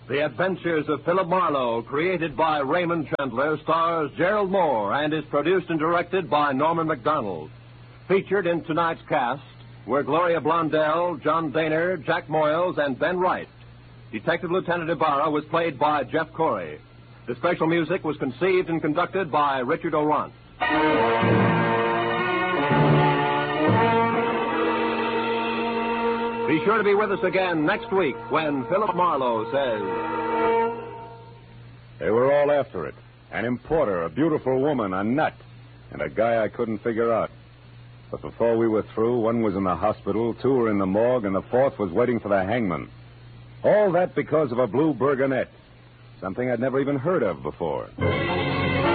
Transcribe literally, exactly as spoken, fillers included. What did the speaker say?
The Adventures of Philip Marlowe, created by Raymond Chandler, stars Gerald Moore and is produced and directed by Norman MacDonald. Featured in tonight's cast were Gloria Blondell, John Daner, Jack Moyles, and Ben Wright. Detective Lieutenant Ibarra was played by Jeff Corey. The special music was conceived and conducted by Richard Orant. Be sure to be with us again next week when Philip Marlowe says... They were all after it. An importer, a beautiful woman, a nut, and a guy I couldn't figure out. But before we were through, one was in the hospital, two were in the morgue, and the fourth was waiting for the hangman. All that because of a blue burgonet. Something I'd never even heard of before.